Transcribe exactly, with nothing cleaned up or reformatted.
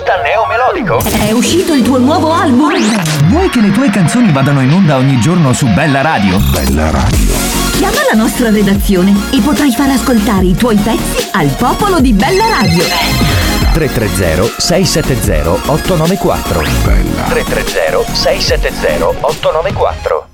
artista neomelodico. È uscito il tuo nuovo album? Vuoi che le tue canzoni vadano in onda ogni giorno su Bella Radio? Bella Radio. Chiama la nostra redazione e potrai far ascoltare i tuoi pezzi al popolo di Bella Radio. tre tre zero sei sette zero otto nove quattro. Bella. tre tre zero sei sette zero otto nove quattro.